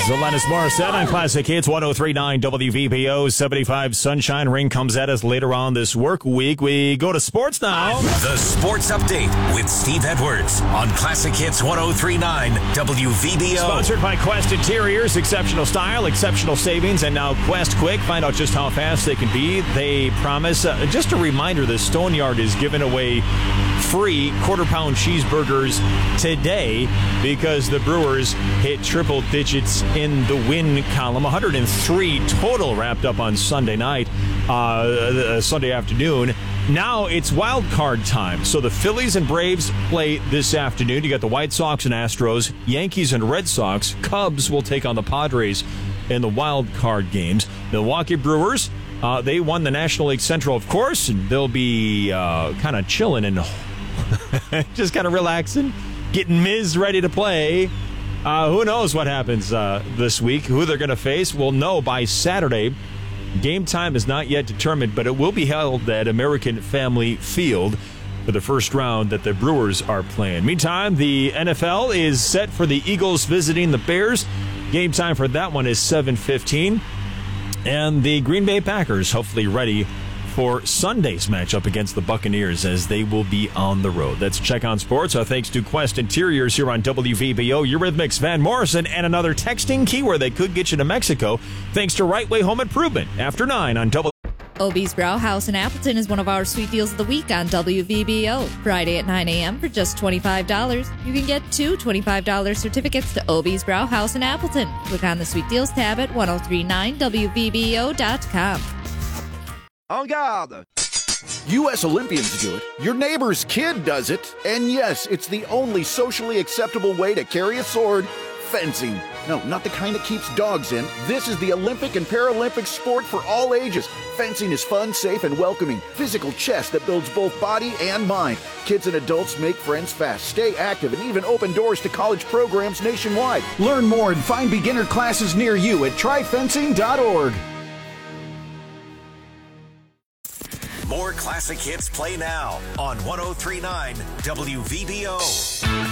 Alanis Morissette on Classic Hits 103.9 WVBO. 75 sunshine. Rain comes at us later on this work week. We go to sports now. The Sports Update with Steve Edwards on Classic Hits 103.9 WVBO. Sponsored by Quest Interiors. Exceptional style, exceptional savings, and now Quest Quick. Find out just how fast they can be. They promise. Just a reminder, the Stone Yard is giving away free quarter-pound cheeseburgers today because the Brewers hit triple digits in the win column. 103 total wrapped up on Sunday night, Sunday afternoon. Now it's wild card time. So the Phillies and Braves play this afternoon. You got the White Sox and Astros, Yankees and Red Sox. Cubs will take on the Padres in the wild card games. Milwaukee Brewers, they won the National League Central, of course, and they'll be kind of chilling and just kind of relaxing, getting Miz ready to play. Who knows what happens this week, who they're going to face. We'll know by Saturday. Game time is not yet determined, but it will be held at American Family Field for the first round that the Brewers are playing. Meantime, the NFL is set for the Eagles visiting the Bears. Game time for that one is 7:15. And the Green Bay Packers hopefully ready for Sunday's matchup against the Buccaneers as they will be on the road. That's Check on Sports. Thanks to Quest Interiors here on WVBO. Eurythmics, Van Morrison, and another texting keyword that could get you to Mexico. Thanks to Right Way Home Improvement. After 9 on Obie's Brauhaus in Appleton is one of our sweet deals of the week on WVBO. Friday at 9 a.m. for just $25. You can get 2 $25 certificates to Obie's Brauhaus in Appleton. Click on the Sweet Deals tab at 1039WVBO.com. En garde! U.S. Olympians do it, your neighbor's kid does it, and yes, it's the only socially acceptable way to carry a sword, fencing. No, not the kind that keeps dogs in. This is the Olympic and Paralympic sport for all ages. Fencing is fun, safe, and welcoming. Physical chess that builds both body and mind. Kids and adults make friends fast, stay active, and even open doors to college programs nationwide. Learn more and find beginner classes near you at tryfencing.org. More Classic Hits play now on 103.9 WVBO.